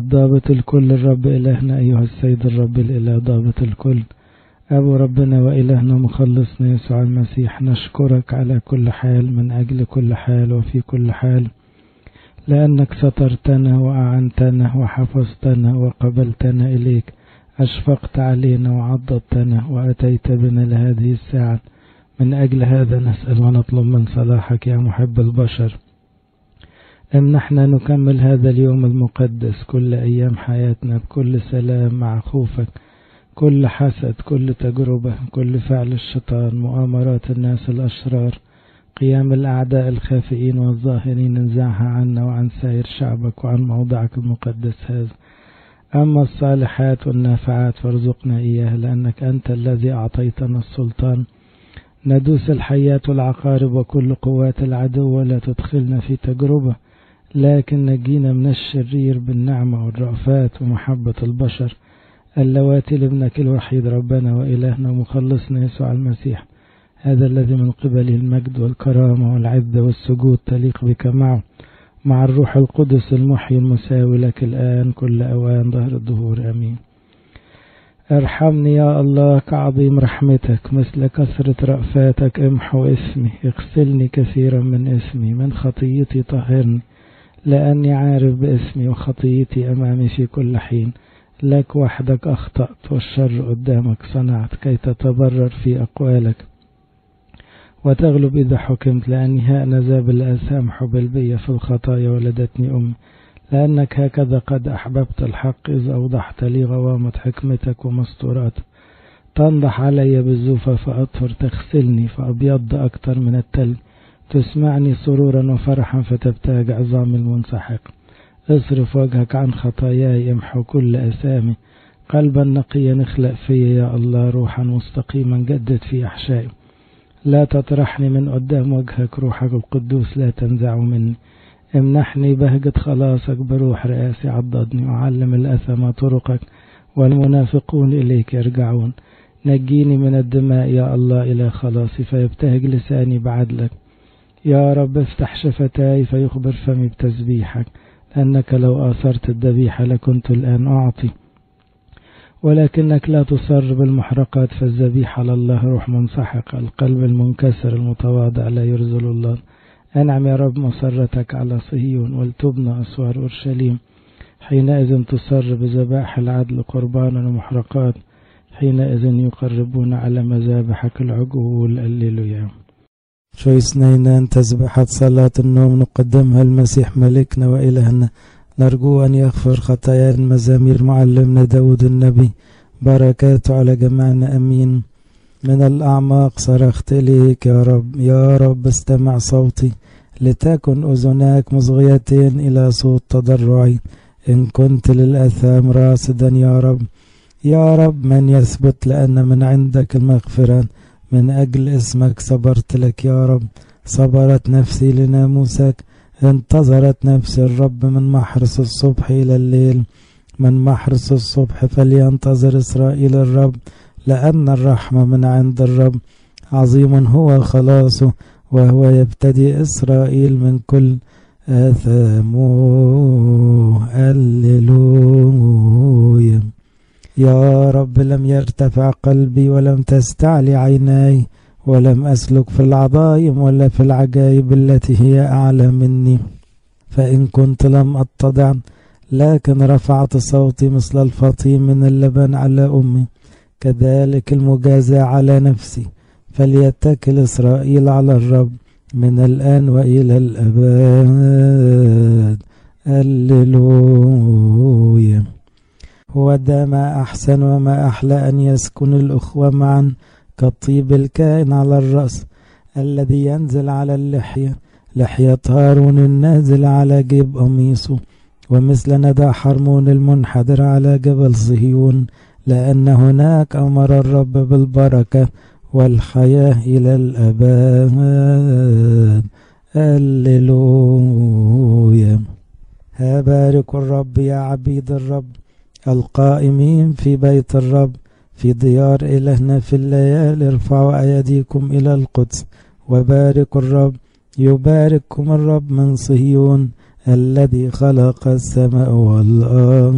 الضابط الكل الرب إلهنا أيها السيد الرب الإله ضابط الكل أبو ربنا وإلهنا مخلصنا يسوع المسيح، نشكرك على كل حال من أجل كل حال وفي كل حال، لأنك سترتنا وأعنتنا وحفظتنا وقبلتنا إليك، أشفقت علينا وعضدتنا وأتيت بنا لهذه الساعة. من أجل هذا نسأل ونطلب من صلاحك يا محب البشر أن نحن نكمل هذا اليوم المقدس كل أيام حياتنا بكل سلام مع خوفك، كل حسد، كل تجربة، كل فعل الشيطان، مؤامرات الناس الأشرار، قيام الأعداء الخافئين والظاهرين، انزعها عنا وعن سائر شعبك وعن موضعك المقدس هذا. أما الصالحات والنافعات فارزقنا إياها، لأنك أنت الذي أعطيتنا السلطان ندوس الحيات والعقارب وكل قوات العدو، ولا تدخلنا في تجربة، لكن نجينا من الشرير بالنعمة والرأفات ومحبة البشر اللواتي لابنك الوحيد ربنا وإلهنا ومخلصنا يسوع المسيح، هذا الذي من قبله المجد والكرامة والعزة والسجود تليق بك معه، مع الروح القدس المحيي المساوي لك الآن كل أوان ظهر الدهور. آمين. ارحمني يا الله كعظيم رحمتك، مثل كثرة رأفاتك امحو اسمي، اغسلني كثيرا من اسمي، من خطيتي طهرني، لأني عارف باسمي وخطيتي أمامي في كل حين. لك وحدك أخطأت والشر قدامك صنعت، كي تتبرر في أقوالك وتغلب إذا حكمت، لأني هأنذا بالآثام حبل بي في الخطايا ولدتني أمي، لأنك هكذا قد أحببت الحق إذ أوضحت لي غوامة حكمتك ومستورات. تنضح علي بالزوفة فأطهر، تغسلني فأبيض أكتر من التلج، تسمعني سرورا وفرحا فتبتهج عظام المنسحق. اصرف وجهك عن خطاياي، امحو كل أثامي، قلبا نقيا اخلق في يا الله، روحا مستقيما جدد في أحشائي. لا تطرحني من قدام وجهك، روحك القدوس لا تنزع مني. امنحني بهجة خلاصك بروح رئاسي، عضدني وعلم الأثم طرقك، والمنافقون إليك يرجعون. نجيني من الدماء يا الله إلى خلاصي، فيبتهج لساني بعدلك. يا رب افتح شفتاي فيخبر فمي بتسبيحك، لأنك لو آثرت الذبيحة لكنت الآن أعطي، ولكنك لا تصر بالمحرقات، فالذبيحة لله روح منسحق، القلب المنكسر المتواضع لا يرذل الله. أنعم يا رب مسرتك على صهيون، ولتبنى أسوار أورشليم، حينئذ تصر بذبائح العدل قربانا ومحرقات، حينئذ يقربون على مذابحك العجول. الليلويا. شوي سنينان تسبحة صلاة النوم نقدمها المسيح ملكنا وإلهنا، نرجو أن يغفر خطايا المزامير معلمنا داود النبي، بركاته على جميعنا أمين. من الأعماق صرخت إليك يا رب، يا رب استمع صوتي، لتكن أذناك مصغيتين إلى صوت تضرعي، إن كنت للأثام راصدا يا رب. يا رب من يثبت، لأن من عندك المغفرة، من أجل اسمك صبرت لك يا رب. صبرت نفسي لناموسك، انتظرت نفسي الرب، من محرس الصبح إلى الليل، من محرس الصبح فلينتظر إسرائيل الرب، لأن الرحمة من عند الرب، عظيم هو خلاصه، وهو يبتدي إسرائيل من كل آثامه. هللويا. يا رب لم يرتفع قلبي ولم تستعلي عيناي، ولم أسلك في العظائم ولا في العجائب التي هي أعلى مني، فإن كنت لم أتضع، لكن رفعت صوتي مثل الفطيم من اللبن على أمي، كذلك المجازى على نفسي. فليتكل إسرائيل على الرب من الآن وإلى الأبد. هللويا. هو ده ما أحسن وما أحلى أن يسكن الأخوة معا، كالطيب الكائن على الرأس، الذي ينزل على اللحية، لحية هارون النازل على جيب قميصه، ومثل ندى حرمون المنحدر على جبل صهيون، لأن هناك أمر الرب بالبركة والحياة إلى الأبد. هللويا. بارك الرب يا عبيد الرب، القائمين في بيت الرب، في ديار إلهنا في الليالي. ارفعوا أيديكم إلى القدس وباركوا الرب، يبارككم الرب من صهيون، الذي خلق السماء والأرض.